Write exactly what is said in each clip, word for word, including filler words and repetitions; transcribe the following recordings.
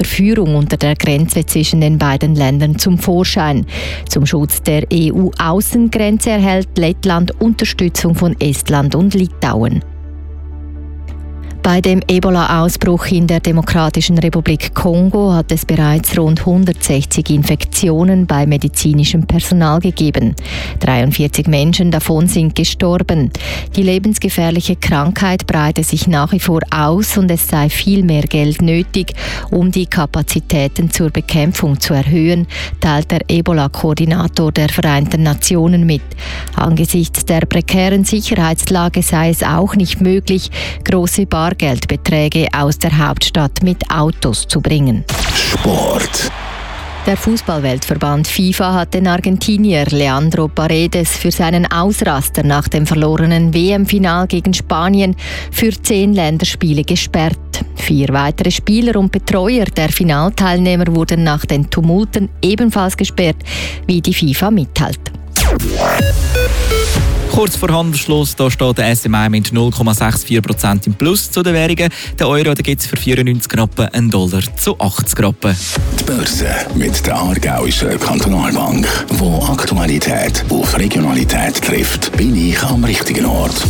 Führung unter der Grenze zwischen den beiden Ländern zum Vorschein. Zum Schutz der E U-Außengrenze erhält Lettland Unterstützung von Estland und Litauen. Bei dem Ebola-Ausbruch in der Demokratischen Republik Kongo hat es bereits rund hundertsechzig Infektionen bei medizinischem Personal gegeben. dreiundvierzig Menschen davon sind gestorben. Die lebensgefährliche Krankheit breite sich nach wie vor aus und es sei viel mehr Geld nötig, um die Kapazitäten zur Bekämpfung zu erhöhen, teilt der Ebola-Koordinator der Vereinten Nationen mit. Angesichts der prekären Sicherheitslage sei es auch nicht möglich, große Bar Geldbeträge aus der Hauptstadt mit Autos zu bringen. Sport. Der Fußballweltverband FIFA hat den Argentinier Leandro Paredes für seinen Ausraster nach dem verlorenen W M-Final gegen Spanien für zehn Länderspiele gesperrt. Vier weitere Spieler und Betreuer der Finalteilnehmer wurden nach den Tumulten ebenfalls gesperrt, wie die FIFA mitteilt. Kurz vor Handelsschluss da steht der S M I mit null Komma sechsundvierzig Prozent im Plus zu den Währungen. Der Euro gibt es für vierundneunzig Rappen, einen Dollar zu achtzig Rappen. Die Börse mit der Aargauischen Kantonalbank, wo Aktualität auf Regionalität trifft, bin ich am richtigen Ort.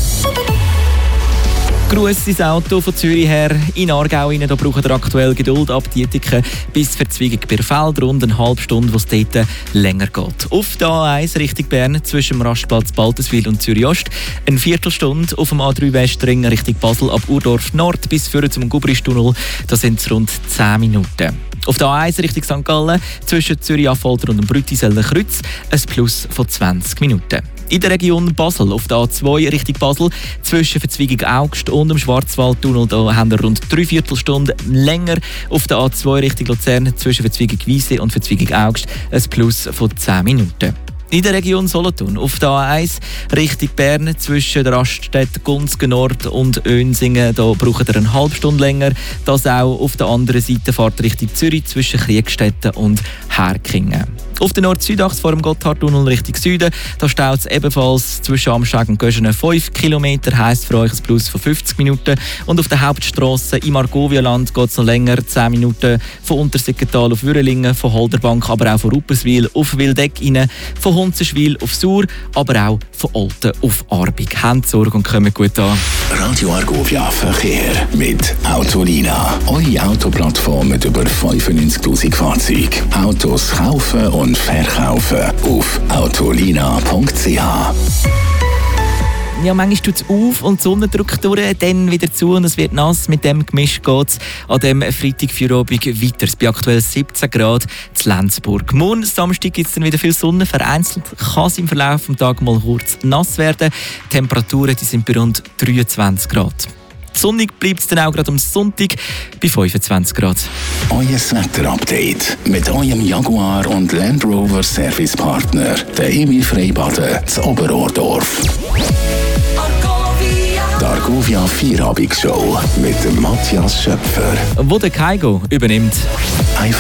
Gruß ins Auto von Zürich her. In Aargau rein, da braucht ihr aktuell Geduld ab Dietiken bis Verzweigung Birfeld, rund eine halbe Stunde, wo es dort länger geht. Auf der A eins Richtung Bern zwischen dem Rastplatz Baltenswil und Zürich Ost eine Viertelstunde, auf dem A drei Westring Richtung Basel ab Urdorf Nord bis vor zum Gubristunnel, da sind es rund zehn Minuten. Auf der A eins Richtung Sankt Gallen zwischen Zürich Affolter und dem Brütiseller Kreuz ein Plus von zwanzig Minuten. In der Region Basel auf der A zwei Richtung Basel zwischen Verzweigung Augst und dem Schwarzwaldtunnel da haben wir rund drei Viertelstunden länger. Auf der A zwei Richtung Luzern zwischen Verzweigung Wiese und Verzweigung Augst ein Plus von zehn Minuten. In der Region Solothurn auf der A eins Richtung Bern zwischen der Raststätte Gunzgen Nord und Önsingen, da braucht ihr eine halbe Stunde länger. Das auch auf der anderen Seite fahrt Richtung Zürich zwischen Kriegstetten und Herkingen. Auf der Nord-Süd-Achse vor dem Gotthardtunnel Richtung Süden, da staut es ebenfalls zwischen Amsteg und Göschenen fünf Kilometer, heisst für euch ein Plus von fünfzig Minuten. Und auf der Hauptstrasse im Argovia-Land geht es noch länger, zehn Minuten von Untersiggenthal auf Würelingen, von Holderbank, aber auch von Rupperswil auf Wildeck rein, von Hunzenschwil auf Sur, aber auch von Olten auf Arbig. Habt Sorge und kommt gut an. Radio Argovia Verkehr mit Autolina. Eure Autoplattform mit über fünfundneunzigtausend Fahrzeugen. Autos kaufen und verkaufen auf autolina punkt c h. Ja, manchmal tut es auf und die Sonne drückt durch, dann wieder zu und es wird nass. Mit dem Gemisch geht es an diesem Freitag für Abend weiter. Es bei aktuell siebzehn Grad in Lenzburg. Morgen Samstag gibt es dann wieder viel Sonne. Vereinzelt kann es im Verlauf des Tages mal kurz nass werden. Die Temperaturen die sind bei rund dreiundzwanzig Grad. Sonnig bleibt es dann auch gerade am Sonntag bei fünfundzwanzig Grad. Euer Wetter-Update mit eurem Jaguar und Land Rover Servicepartner, der Emil Freibaden zu Oberordorf. Die Argovia Vierabendshow mit dem Matthias Schöpfer. Wo der Kaigo übernimmt. Einfach